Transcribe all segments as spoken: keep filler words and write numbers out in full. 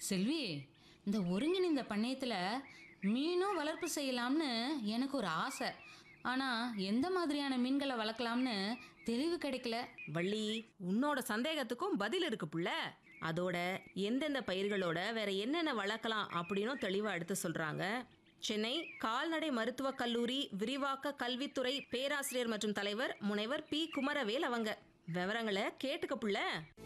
செல்வி, இந்த ஒருங்கிணைந்த பண்ணையத்தில் மீனும் வளர்ப்பு செய்யலாம்னு எனக்கு ஒரு ஆசை. ஆனால் எந்த மாதிரியான மீன்களை வளர்க்கலாம்னு தெளிவு கிடைக்கல. வள்ளி, உன்னோட சந்தேகத்துக்கும் பதில் இருக்கு புள்ள. அதோட எந்தெந்த பயிர்களோட வேற என்னென்ன வளர்க்கலாம் அப்படின்னும் தெளிவா எடுத்து சொல்றாங்க. சென்னை கால்நடை மருத்துவக் கல்லூரி விரிவாக்க கல்வித்துறை பேராசிரியர் மற்றும் தலைவர் முனைவர் பி குமரவேல் அவங்க. விவரங்களை கேட்டுக்க புள்ள.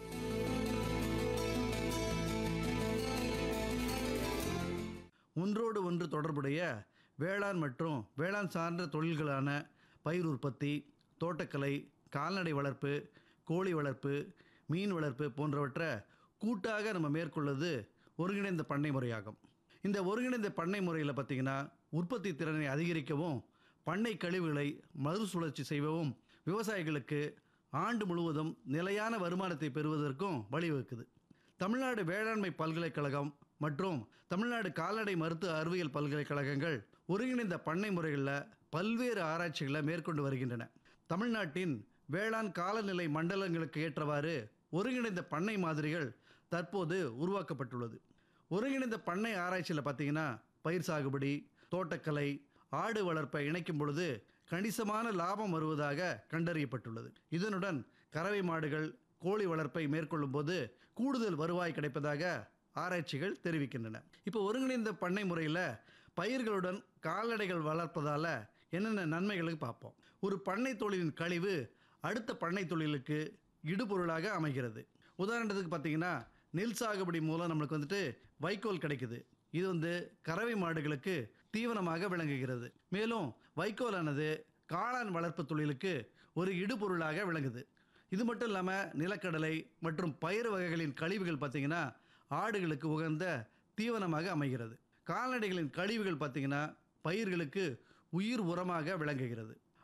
ஒன்றோடு ஒன்று தொடர்புடைய வேளாண் மற்றும் வேளாண் சார்ந்த தொழில்களான பயிர் உற்பத்தி, தோட்டக்கலை, கால்நடை வளர்ப்பு, கோழி வளர்ப்பு, மீன் வளர்ப்பு போன்றவற்றை கூட்டாக நம்ம மேற்கொள்வது ஒருங்கிணைந்த பண்ணை முறையாகும். இந்த ஒருங்கிணைந்த பண்ணை முறையில் பார்த்திங்கன்னா உற்பத்தி திறனை அதிகரிக்கவும், பண்ணை கழிவுகளை மறுசுழற்சி செய்யவும், விவசாயிகளுக்கு ஆண்டு முழுவதும் நிலையான வருமானத்தை பெறுவதற்கும் வழிவகுக்குது. தமிழ்நாடு வேளாண்மை பல்கலைக்கழகம் மற்றும் தமிழ்நாடு கால்நடை மருத்துவ அறிவியல் பல்கலைக்கழகங்கள் ஒருங்கிணைந்த பண்ணை முறைகளில் பல்வேறு ஆராய்ச்சிகளை மேற்கொண்டு வருகின்றன. தமிழ்நாட்டின் வேளாண் காலநிலை மண்டலங்களுக்கு ஏற்றவாறு ஒருங்கிணைந்த பண்ணை மாதிரிகள் தற்போது உருவாக்கப்பட்டுள்ளது. ஒருங்கிணைந்த பண்ணை ஆராய்ச்சியில் பார்த்திங்கன்னா பயிர் சாகுபடி, தோட்டக்கலை, ஆடு வளர்ப்பை இணைக்கும் பொழுது கணிசமான லாபம் வருவதாக கண்டறியப்பட்டுள்ளது. இதனுடன் கறவை மாடுகள், கோழி வளர்ப்பை மேற்கொள்ளும் போது கூடுதல் வருவாய் கிடைப்பதாக ஆராய்ச்சிகள் தெரிவிக்கின்றன. இப்போ ஒருங்கிணைந்த பண்ணை முறையில் பயிர்களுடன் கால்நடைகள் வளர்ப்பதால் என்னென்ன நன்மைகளுக்கு பார்ப்போம். ஒரு பண்ணை தொழிலின் கழிவு அடுத்த பண்ணை தொழிலுக்கு இடுபொருளாக அமைகிறது. உதாரணத்துக்கு பார்த்திங்கன்னா நெல் சாகுபடி மூலம் நம்மளுக்கு வந்துட்டு வைக்கோல் கிடைக்குது. இது வந்து கறவை மாடுகளுக்கு தீவனமாக விளங்குகிறது. மேலும் வைக்கோலானது காளான் வளர்ப்பு தொழிலுக்கு ஒரு இடுபொருளாக விளங்குது. இது மட்டும் இல்லாமல் நிலக்கடலை மற்றும் பயிர் வகைகளின் கழிவுகள் பார்த்திங்கன்னா ஆடுகளுக்கு உகந்த தீவனமாக அமைகிறது. கால்நடைகளின் கழிவுகள் பார்த்திங்கன்னா பயிர்களுக்கு உயிர் உரமாக விளங்குகிறது.